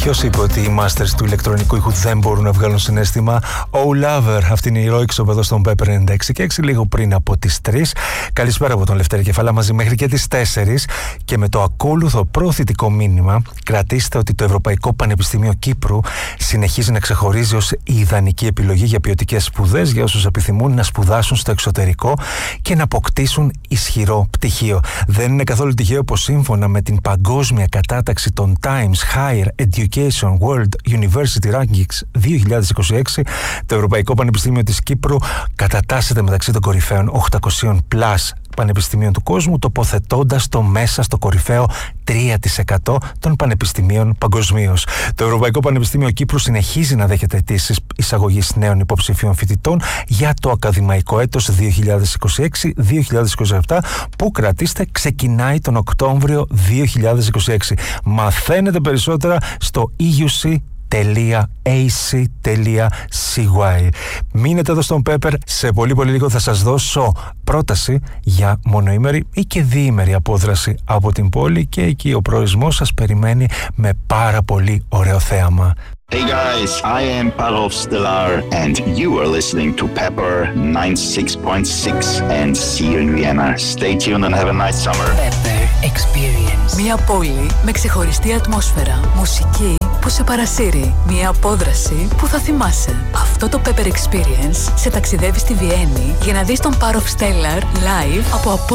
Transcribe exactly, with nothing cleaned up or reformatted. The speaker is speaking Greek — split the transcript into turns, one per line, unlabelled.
Ποιος είπε ότι οι masters του ηλεκτρονικού ήχου δεν μπορούν να βγάλουν συναίσθημα? Oh Lover, αυτή είναι η Roixop εδώ στον Pepper ενενήντα έξι και έξι, λίγο πριν από τις τρεις. Καλησπέρα από τον Λευτέρη Κεφαλά, μαζί μέχρι και τις τέσσερις. Και με το ακόλουθο προωθητικό μήνυμα, κρατήστε ότι το Ευρωπαϊκό Πανεπιστήμιο Κύπρου συνεχίζει να ξεχωρίζει ως η ιδανική επιλογή για ποιοτικές σπουδές για όσους επιθυμούν να σπουδάσουν στο εξωτερικό και να αποκτήσουν ισχυρό πτυχίο. Δεν είναι καθόλου τυχαίο πως σύμφωνα με την παγκόσμια κατάταξη των Times Higher Education World University Rankings δύο χιλιάδες είκοσι έξι, το Ευρωπαϊκό Πανεπιστήμιο της Κύπρου κατατάσσεται μεταξύ των κορυφαίων οκτακοσίων πλας πανεπιστημίων του κόσμου, τοποθετώντας το μέσα στο κορυφαίο τρία τοις εκατό των πανεπιστημίων παγκοσμίως. Το Ευρωπαϊκό Πανεπιστήμιο Κύπρου συνεχίζει να δέχεται αιτήσεις εισαγωγής νέων υποψηφίων φοιτητών για το ακαδημαϊκό έτος δύο χιλιάδες είκοσι έξι δύο χιλιάδες είκοσι επτά, που, κρατήστε, ξεκινάει τον Οκτώβριο δύο χιλιάδες είκοσι έξι. Μαθαίνετε περισσότερα στο e u c τελεία a c τελεία c y. Μείνετε εδώ στον Pepper, σε πολύ πολύ λίγο θα σας δώσω πρόταση για μονοήμερη ή και διήμερη απόδραση από την πόλη και εκεί ο προορισμός σας περιμένει με πάρα πολύ ωραίο θέαμα.
Hey guys, I am Parov Stellar and you are listening to Pepper ninety-six point six and see you in Vienna. Stay tuned and have a nice summer.
Pepper Experience. Μια πόλη με ξεχωριστή ατμόσφαιρα, μουσική που σε παρασύρει, μια απόδραση που θα θυμάσαι. Αυτό το Pepper Experience σε ταξιδεύει στη Βιέννη για να δεις τον Parov Stellar live από